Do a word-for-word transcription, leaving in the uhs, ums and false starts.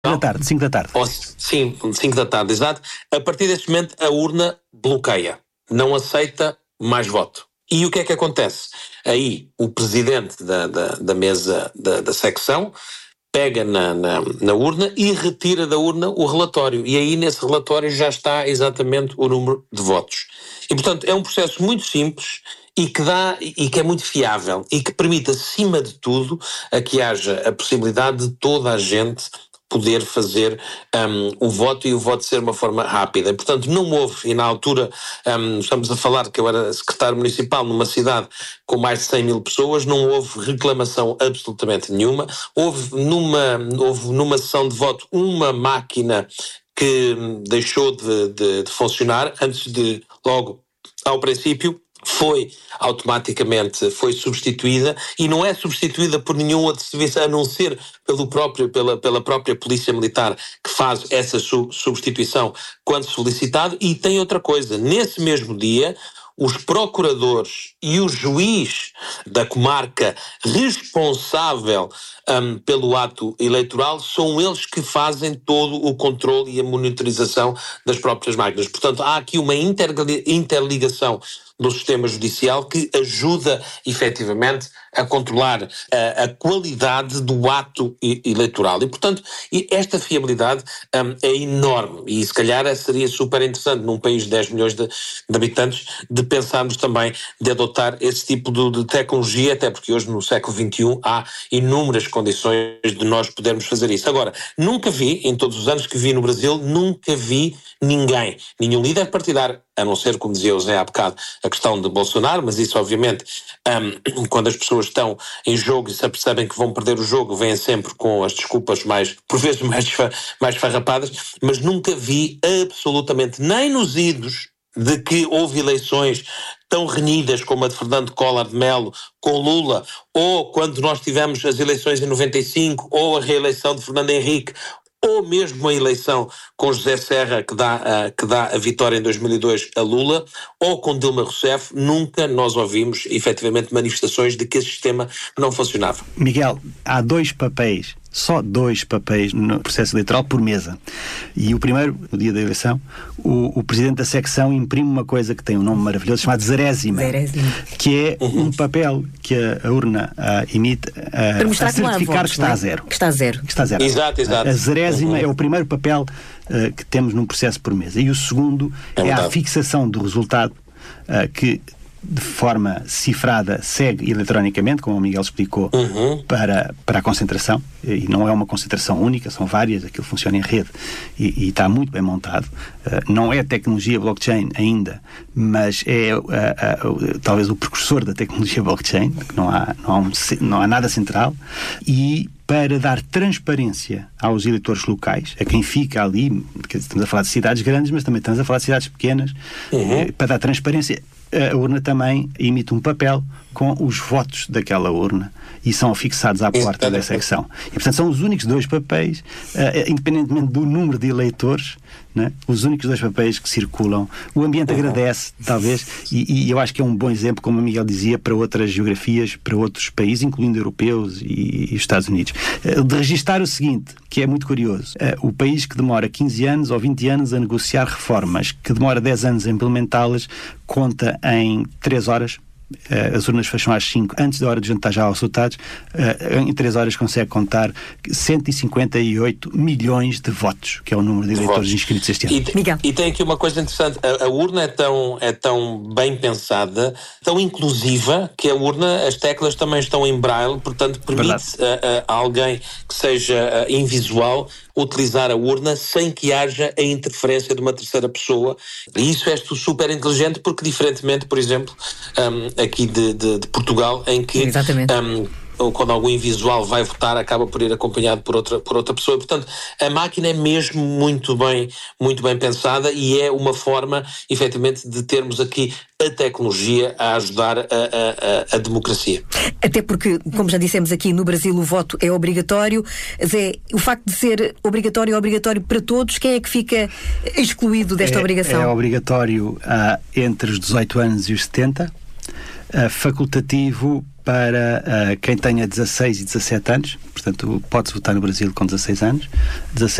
da tarde, cinco da tarde. Ou, sim, cinco da tarde, exato. A partir desse momento a urna bloqueia, não aceita mais voto. E o que é que acontece? Aí o presidente da, da, da mesa da, da secção pega na, na, na urna e retira da urna o relatório. E aí nesse relatório já está exatamente o número de votos. E portanto é um processo muito simples e que dá, e que é muito fiável e que permite acima de tudo a que haja a possibilidade de toda a gente poder fazer um, o voto e o voto ser uma forma rápida. Portanto, não houve, e na altura um, estamos a falar que eu era secretário municipal numa cidade com mais de cem mil pessoas, não houve reclamação absolutamente nenhuma. Houve numa, houve numa sessão de voto uma máquina que deixou de, de, de funcionar antes de, logo ao princípio, foi automaticamente foi substituída e não é substituída por nenhum outro serviço a não ser pelo próprio, pela, pela própria Polícia Militar que faz essa su- substituição quando solicitado. E tem outra coisa, nesse mesmo dia os procuradores e o juiz da comarca responsável um, pelo ato eleitoral são eles que fazem todo o controle e a monitorização das próprias máquinas. Portanto, há aqui uma interligação do sistema judicial que ajuda efetivamente a controlar a, a qualidade do ato eleitoral. E, portanto, esta fiabilidade um, é enorme e se calhar seria super interessante num país de dez milhões de, de habitantes de pensarmos também de adotar esse tipo de, de tecnologia, até porque hoje no século vinte e um há inúmeras condições de nós podermos fazer isso. Agora, nunca vi, em todos os anos que vi no Brasil, nunca vi ninguém, nenhum líder partidário, a não ser, como dizia o Zé há bocado, a questão de Bolsonaro, mas isso obviamente, um, quando as pessoas estão em jogo e se apercebem que vão perder o jogo, vêm sempre com as desculpas mais, por vezes, mais, fa- mais farrapadas, mas nunca vi absolutamente, nem nos idos de que houve eleições tão renhidas como a de Fernando Collor de Mello com Lula, ou quando nós tivemos as eleições em noventa e cinco, ou a reeleição de Fernando Henrique, ou mesmo a eleição com José Serra, que dá, uh, que dá a vitória em dois mil e dois a Lula, ou com Dilma Rousseff, nunca nós ouvimos, efetivamente, manifestações de que esse sistema não funcionava. Miguel, há dois papéis, só dois papéis no processo eleitoral por mesa. E o primeiro, no dia da eleição, o, o presidente da secção imprime uma coisa que tem um nome maravilhoso, chamado zerésima, zerésima. Que é uhum. um papel que a, a urna a, emite a, a certificar que está é? a zero. Que está a zero. Que está a zero. Exato, exato. A, a zerésima uhum. é o primeiro papel uh, que temos num processo por mesa. E o segundo é, é a fixação do resultado uh, que de forma cifrada segue eletronicamente, como o Miguel explicou, uhum. para, para a concentração, e não é uma concentração única, são várias, aquilo funciona em rede e, e está muito bem montado. Uh, não é tecnologia blockchain ainda, mas é uh, uh, uh, talvez o precursor da tecnologia blockchain, que não há, não há, um, não há nada central, e para dar transparência aos eleitores locais, a quem fica ali, estamos a falar de cidades grandes, mas também estamos a falar de cidades pequenas, uhum. uh, para dar transparência. A urna também emite um papel com os votos daquela urna e são fixados à porta da secção. E, portanto, são os únicos dois papéis, uh, independentemente do número de eleitores, né? Os únicos dois papéis que circulam. O ambiente agradece, talvez, e, e eu acho que é um bom exemplo, como o Miguel dizia, para outras geografias, para outros países, incluindo europeus e, e os Estados Unidos. Uh, de registar o seguinte, que é muito curioso. Uh, o país que demora quinze anos ou vinte anos a negociar reformas, que demora dez anos a implementá-las, conta em três horas. Uh, as urnas fecham às cinco, antes da hora de jantar já aos resultados, uh, em três horas consegue contar cento e cinquenta e oito milhões de votos, que é o número de eleitores votos inscritos este ano. E, e tem aqui uma coisa interessante, a, a urna é tão, é tão bem pensada, tão inclusiva, que a urna, as teclas também estão em braille, portanto permite a, a alguém que seja a, invisual utilizar a urna sem que haja a interferência de uma terceira pessoa. E isso é super inteligente porque, diferentemente, por exemplo, um, aqui de, de, de Portugal, em que um, quando algum invisual vai votar, acaba por ir acompanhado por outra, por outra pessoa. Portanto, a máquina é mesmo muito bem, muito bem pensada e é uma forma, efetivamente, de termos aqui a tecnologia a ajudar a, a, a, a democracia. Até porque, como já dissemos aqui, no Brasil o voto é obrigatório. Zé, o facto de ser obrigatório é obrigatório para todos. Quem é que fica excluído desta é, obrigação? É obrigatório uh, entre os dezoito anos e os setenta. Uh, facultativo para uh, quem tenha dezasseis e dezassete anos, portanto pode-se votar no Brasil com dezasseis anos, dezasseis